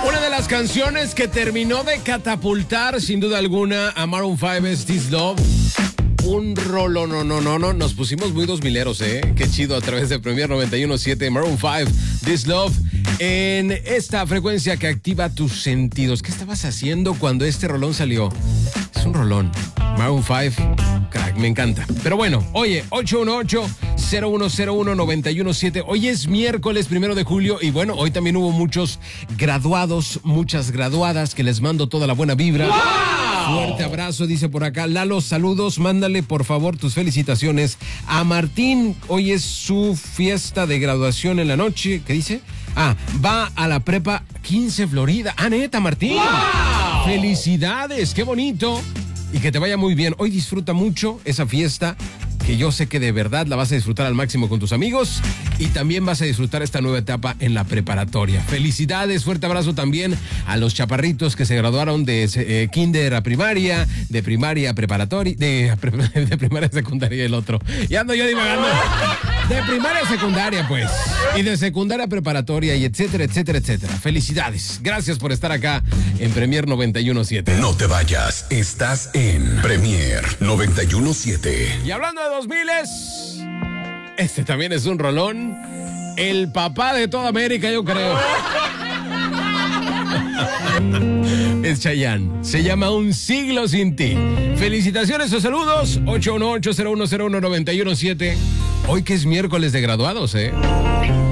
Una de las canciones que terminó de catapultar, sin duda alguna, a Maroon 5 es This Love. Un rolo, no. Nos pusimos muy 2000eros, Qué chido, a través de Premier 91.7, Maroon 5, This Love. En esta frecuencia que activa tus sentidos. ¿Qué estabas haciendo cuando este rolón salió? Es un rolón. Maroon 5, crack, me encanta. Pero bueno, oye, 818-0101-917. Hoy es miércoles 1 de julio y bueno, hoy también hubo muchos graduados, muchas graduadas que les mando toda la buena vibra. ¡Wow! Fuerte abrazo, dice por acá. Lalo, saludos, mándale por favor tus felicitaciones a Martín. Hoy es su fiesta de graduación en la noche. ¿Qué dice? Va a la prepa 15 Florida. Neta, Martín. ¡Wow! Felicidades, qué bonito. Y que te vaya muy bien. Hoy disfruta mucho esa fiesta, que yo sé que de verdad la vas a disfrutar al máximo con tus amigos y también vas a disfrutar esta nueva etapa en la preparatoria. Felicidades, fuerte abrazo también a los chaparritos que se graduaron de kinder a primaria, de primaria a preparatoria, de primaria a secundaria el otro. Ya ando yo divagando. De primaria a secundaria, pues. Y de secundaria a preparatoria y etcétera. Felicidades. Gracias por estar acá en Premier 91.7. No te vayas, estás en Premier 91.7. Y hablando de 2000s, este también es un rolón. El papá de toda América, yo creo. Es Chayanne. Se llama Un Siglo Sin Ti. Felicitaciones o saludos. 818-0101-917. Hoy que es miércoles de graduados,